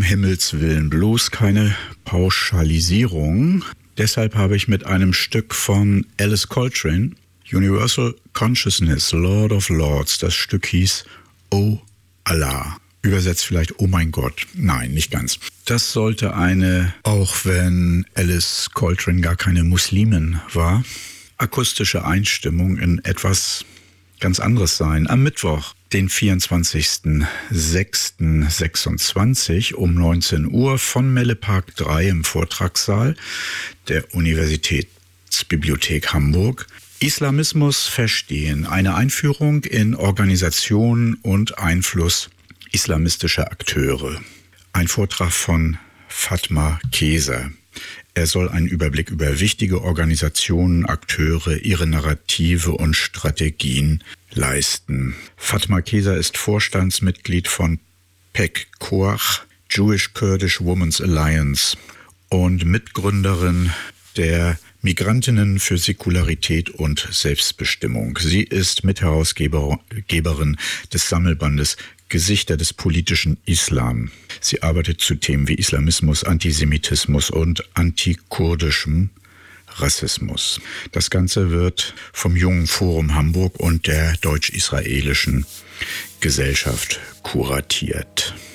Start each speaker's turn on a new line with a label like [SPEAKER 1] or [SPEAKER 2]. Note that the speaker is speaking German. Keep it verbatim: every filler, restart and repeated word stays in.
[SPEAKER 1] Um Himmels Willen, bloß keine Pauschalisierung. Deshalb habe ich mit einem Stück von Alice Coltrane, Universal Consciousness, Lord of Lords, das Stück hieß Oh Allah. Übersetzt vielleicht Oh mein Gott. Nein, nicht ganz. Das sollte eine, auch wenn Alice Coltrane gar keine Muslimin war, akustische Einstimmung in etwas ganz anderes sein. Am Mittwoch, den vierundzwanzigsten sechsten sechsundzwanzig um neunzehn Uhr von Melle Park drei im Vortragssaal der Universitätsbibliothek Hamburg. Islamismus verstehen. Eine Einführung in Organisation und Einfluss islamistischer Akteure. Ein Vortrag von Fatma Keser. Er soll einen Überblick über wichtige Organisationen, Akteure, ihre Narrative und Strategien leisten. Fatma Keser ist Vorstandsmitglied von P E C Koach, Jewish Kurdish Women's Alliance, und Mitgründerin der Migrantinnen für Säkularität und Selbstbestimmung. Sie ist Mitherausgeberin des Sammelbandes Gesichter des politischen Islam. Sie arbeitet zu Themen wie Islamismus, Antisemitismus und antikurdischem Rassismus. Das Ganze wird vom Jungen Forum Hamburg und der Deutsch-Israelischen Gesellschaft kuratiert.